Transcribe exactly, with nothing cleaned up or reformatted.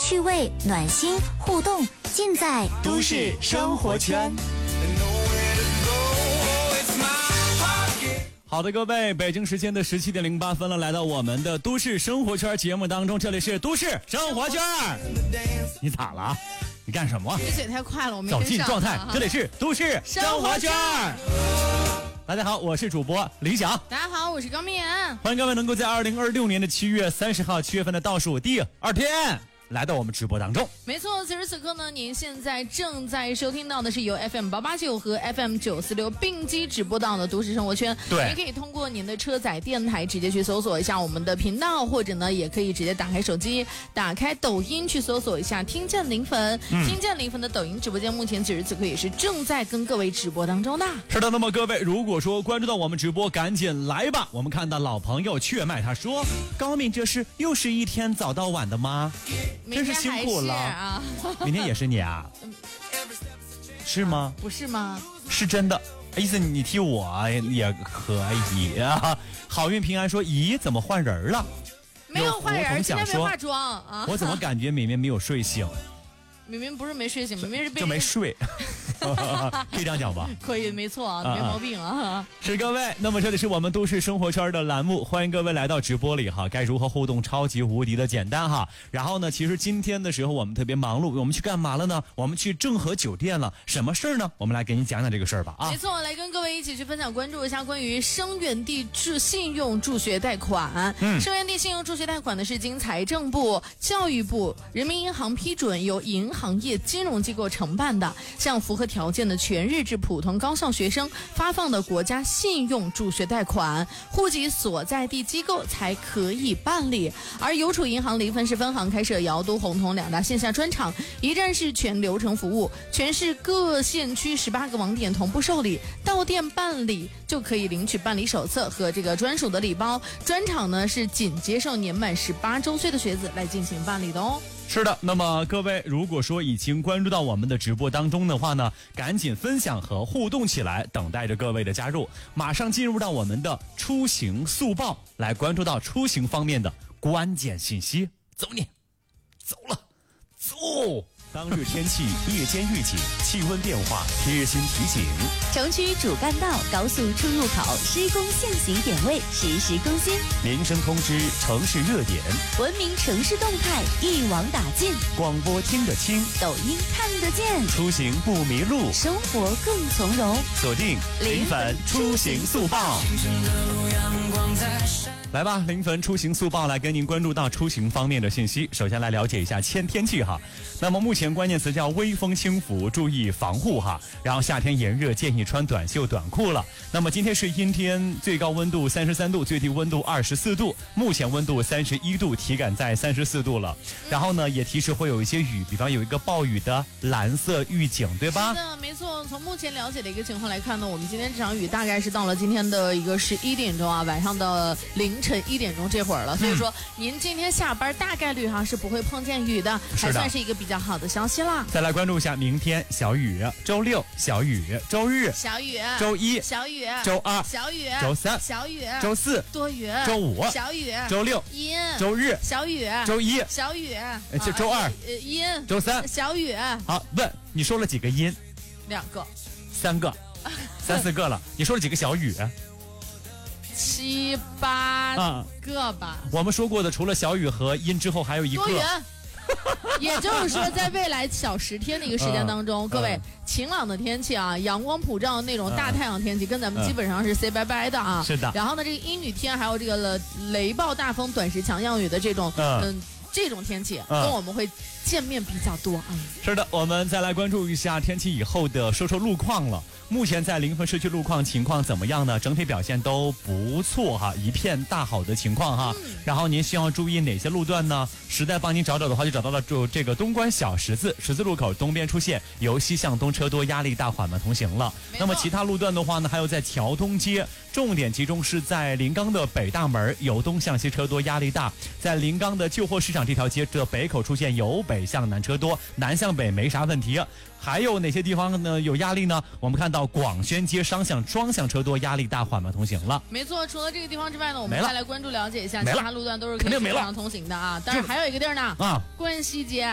趣味、暖心、互动，尽在都市生活圈。好的，各位，北京时间的十七点零八分了，来到我们的都市生活圈节目当中，这里是都市生活圈。你咋了？你干什么？ 你嘴太快了，我没走跟上。 进状态，这里是都市生活圈。大家好，我是主播李想。 大家好，我是高明妍。 欢迎各位能够在二零二六年的七月三十号，七月份的倒数第二天，来到我们直播当中。 没错，此时此刻呢，您现在正在收听到的是由 F M 八八九和 F M 九四六并机直播到的都市生活圈。 对， 也可以通过您的车载电台直接去搜索一下我们的频道，或者呢，也可以直接打开手机，打开抖音去搜索一下听见零粉。嗯、听见零粉的抖音直播间，目前此时此刻也是正在跟各位直播当中的。 是的，那么各位如果说关注到我们直播，赶紧来吧。我们看到老朋友雀麦他说：“高敏，这是又是一天早到晚的吗？真是辛苦了啊！ 明天也是你啊？是吗？ 不是吗？ 是真的。意思你替我也可以啊。好运平安说：咦，怎么换人了？ 没有换人，今天没化妆啊。我怎么感觉明明没有睡醒？ 明明不是没睡醒，明明是被就没睡。可以这样讲吧？ 可以，没错，没毛病啊。 是各位，那么这里是我们都市生活圈的栏目，欢迎各位来到直播里哈。该如何互动？超级无敌的简单哈。然后呢，其实今天的时候我们特别忙碌，我们去干嘛了呢？我们去正和酒店了。什么事儿呢？我们来给你讲讲这个事儿吧啊。 没错，来跟各位一起去分享关注一下关于生源地助信用助学贷款。嗯，生源地信用助学贷款呢是经财政部、教育部、人民银行批准，由银行业金融机构承办的，向符合条件的全日制普通高校学生发放的国家信用助学贷款，户籍所在地机构才可以办理。而邮储银行临汾市分行开设瑶都、红通两大线下专场，一站式全流程服务，全市各县区十八个网点同步受理，到店办理就可以领取办理手册和这个专属的礼包。专场呢是仅接受年满十八周岁的学子来进行办理的哦。 是的，那么各位如果说已经关注到我们的直播当中的话呢，赶紧分享和互动起来，等待着各位的加入。马上进入到我们的出行速报，来关注到出行方面的关键信息。走你，走了，走。当日天气、夜间预警、气温变化、贴心提醒。 城区主干道、高速出入口施工限行点位实时更新。 民生通知、城市热点。 文明城市动态一网打尽。 广播听得清， 抖音看得见。 出行不迷路， 生活更从容。 锁定零粉出行速报。来吧，零粉出行速报来跟您关注到出行方面的信息。首先来了解一下天天气哈。那么目前关键词叫微风轻拂，注意防护哈。然后夏天炎热，建议穿短袖短裤了。那么今天是阴天，最高温度三十三度，最低温度二十四度，目前温度三十一度，体感在三十四度了。然后呢，也提示会有一些雨，比方有一个暴雨的蓝色预警，对吧？ 是的，没错。从目前了解的一个情况来看呢，我们今天这场雨大概是到了今天的一个十一点钟啊，晚上的凌晨一点钟这会儿了。所以说，您今天下班大概率哈是不会碰见雨的，还算是一个比较好的消息啦。 再来关注一下明天小雨，周六小雨，周日小雨， 周一小雨， 周二小雨， 周三小雨， 周四多云， 周五小雨， 周六阴， 周日小雨， 周一小雨， 就周二阴， 周三小雨。 好，问你说了几个阴？ 两个， 三个，三四个了。你说了几个小雨？ 七八个吧。 我们说过的，除了小雨和阴之后，还有一个多云。也就是说，在未来小十天的一个时间当中，嗯、各位、嗯、晴朗的天气啊，阳光普照那种大太阳天气，嗯、跟咱们基本上是 say 拜拜的啊。 是的。 然后呢，这个阴雨天还有这个雷暴大风、短时强降雨的这种，嗯。嗯这种天气跟我们会见面比较多啊、嗯。 是的，我们再来关注一下天气以后的说说路况了。目前在临汾市区路况情况怎么样呢？整体表现都不错哈，一片大好的情况哈。嗯、然后您需要注意哪些路段呢？实在帮您找找的话，就找到了就这个东关小十字十字路口东边出现由西向东车多，压力大，缓慢通行了。那么其他路段的话呢，还有在桥东街，重点集中是在临钢的北大门，由东向西车多，压力大。在临钢的旧货市场这条街，这北口出现由北向南车多，南向北没啥问题。还有哪些地方呢有压力呢？我们看到广宣街双向双向车多，压力大，缓慢通行了。 没错，除了这个地方之外呢，我们再来关注了解一下，其他路段都是可以正常通行的啊。但是还有一个地儿呢，啊，关西街。